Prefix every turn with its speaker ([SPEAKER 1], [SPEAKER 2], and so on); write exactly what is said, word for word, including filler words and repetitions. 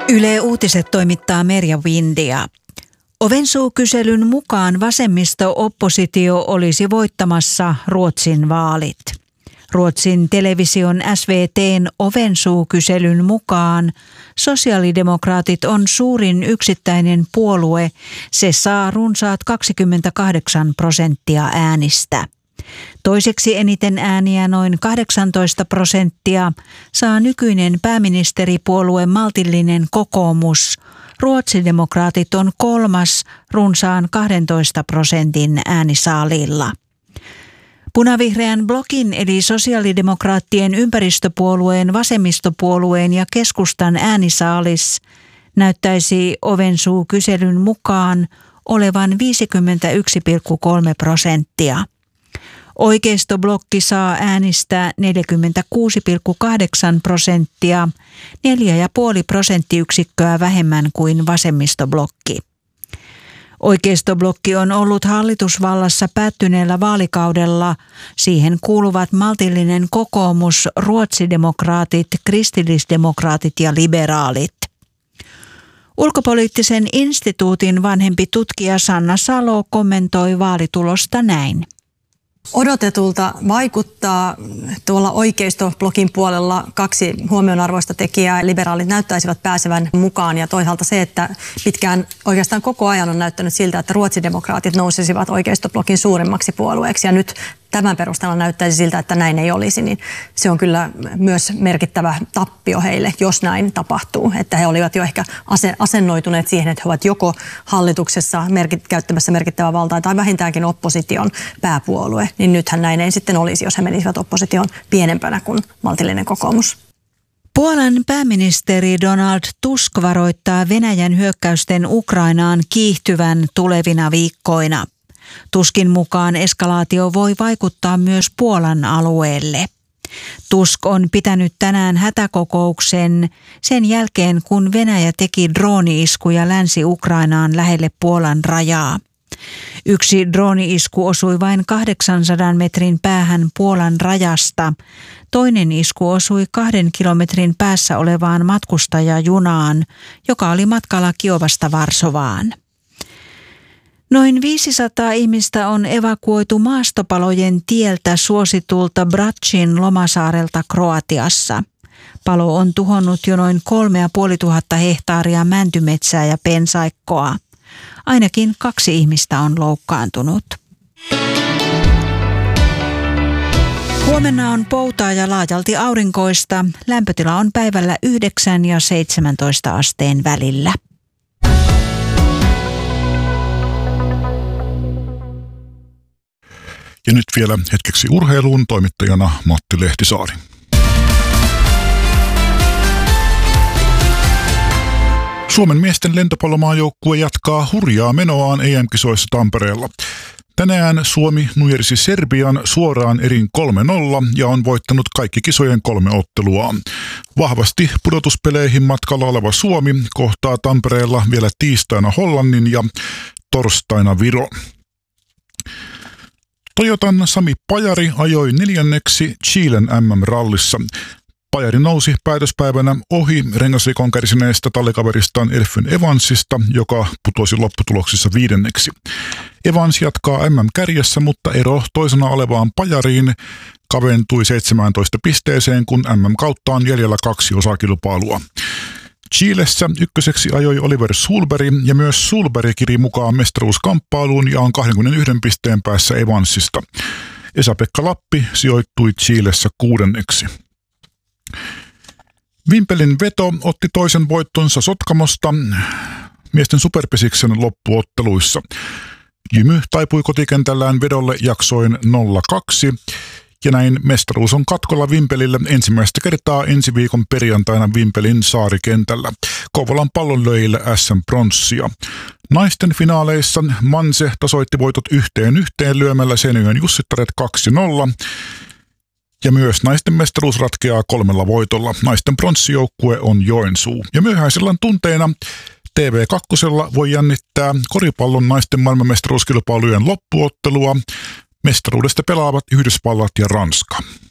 [SPEAKER 1] Yle Uutiset toimittaa Merja Windia. Ovensuukyselyn mukaan vasemmisto-oppositio olisi voittamassa Ruotsin vaalit. Ruotsin television S V T:n Ovensuukyselyn mukaan sosiaalidemokraatit on suurin yksittäinen puolue. Se saa runsaat kaksikymmentäkahdeksan prosenttia äänistä. Toiseksi eniten ääniä, noin kahdeksantoista prosenttia, saa nykyinen pääministeripuolue Maltillinen kokoomus. Ruotsidemokraatit on kolmas runsaan kahdentoista prosentin äänisaalilla. Punavihreän blokin eli sosiaalidemokraattien ympäristöpuolueen, vasemmistopuolueen ja keskustan äänisaalis näyttäisi Ovensuukyselyn mukaan olevan viisikymmentäyksi pilkku kolme prosenttia. Oikeistoblokki saa äänistä neljäkymmentäkuusi pilkku kahdeksan prosenttia, neljä pilkku viisi prosenttiyksikköä vähemmän kuin vasemmistoblokki. Oikeistoblokki on ollut hallitusvallassa päättyneellä vaalikaudella. Siihen kuuluvat Maltillinen kokoomus, ruotsidemokraatit, kristillisdemokraatit ja liberaalit. Ulkopoliittisen instituutin vanhempi tutkija Sanna Salo kommentoi vaalitulosta näin.
[SPEAKER 2] Odotetulta vaikuttaa tuolla oikeistoblokin puolella kaksi huomionarvoista tekijää. Liberaalit näyttäisivät pääsevän mukaan ja toisaalta se, että pitkään oikeastaan koko ajan on näyttänyt siltä, että ruotsidemokraatit nousisivat oikeistoblokin suurimmaksi puolueeksi ja nyt tämän perusteella näyttäisi siltä, että näin ei olisi, niin se on kyllä myös merkittävä tappio heille, jos näin tapahtuu. Että he olivat jo ehkä asennoituneet siihen, että he ovat joko hallituksessa merkit, käyttämässä merkittävää valtaa tai vähintäänkin opposition pääpuolue. Niin nythän näin ei sitten olisi, jos he menisivät opposition pienempänä kuin Maltillinen kokoomus.
[SPEAKER 1] Puolan pääministeri Donald Tusk varoittaa Venäjän hyökkäysten Ukrainaan kiihtyvän tulevina viikkoina. Tuskin mukaan eskalaatio voi vaikuttaa myös Puolan alueelle. Tusk on pitänyt tänään hätäkokouksen sen jälkeen, kun Venäjä teki drooni-iskuja Länsi-Ukrainaan lähelle Puolan rajaa. Yksi drooni-isku osui vain kahdeksansadan metrin päähän Puolan rajasta. Toinen isku osui kahden kilometrin päässä olevaan matkustajajunaan, joka oli matkalla Kiovasta Varsovaan. Noin viisisataa ihmistä on evakuoitu maastopalojen tieltä suositulta Bračin lomasaarelta Kroatiassa. Palo on tuhonnut jo noin kolme ja puoli tuhatta hehtaaria mäntymetsää ja pensaikkoa. Ainakin kaksi ihmistä on loukkaantunut. Huomenna on poutaa ja laajalti aurinkoista. Lämpötila on päivällä yhdeksän ja seitsemäntoista asteen välillä.
[SPEAKER 3] Ja nyt vielä hetkeksi urheiluun, toimittajana Matti Lehtisaari. Suomen miesten lentopallomaajoukkue jatkaa hurjaa menoaan E M-kisoissa Tampereella. Tänään Suomi nujersi Serbian suoraan erin kolme nolla ja on voittanut kaikki kisojen kolme otteluaan. Vahvasti pudotuspeleihin matkalla oleva Suomi kohtaa Tampereella vielä tiistaina Hollannin ja torstaina Viron. Toyotan Sami Pajari ajoi neljänneksi Chilen M M-rallissa. Pajari nousi päätöspäivänä ohi rengasrikon kärsineestä tallikaveristaan Elfyn Evansista, joka putosi lopputuloksissa viidenneksi. Evans jatkaa M M-kärjessä, mutta ero toisena olevaan Pajariin kaventui seitsemääntoista pisteeseen, kun M M-kautta on jäljellä kaksi osakilpailua. Chilessä ykköseksi ajoi Oliver Sulberg ja myös Sulberg kiri mukaan mestaruuskamppailuun ja on kaksikymmentäyksi pisteen päässä Evansista. Esa-Pekka Lappi sijoittui Chilessä kuudenneksi. Vimpelin veto otti toisen voittonsa Sotkamosta miesten superpesiksen loppuotteluissa. Jymy taipui kotikentällään vedolle jaksoin nolla kaksi. Ja näin mestaruus on katkolla Vimpelille ensimmäistä kertaa ensi viikon perjantaina Vimpelin saarikentällä. Kouvolan pallonlöijille S M-pronssia. Naisten finaaleissa Manse tasoitti voitot yhteen yhteen lyömällä Seinäjoen Jussittaret kaksi nolla. Ja myös naisten mestaruus ratkeaa kolmella voitolla. Naisten pronssijoukkue on Joensuu. Ja myöhäisellä tunteina T V kaksi voi jännittää koripallon naisten maailmanmestaruuskilpailujen loppuottelua. Mestaruudesta pelaavat Yhdysvallat ja Ranska.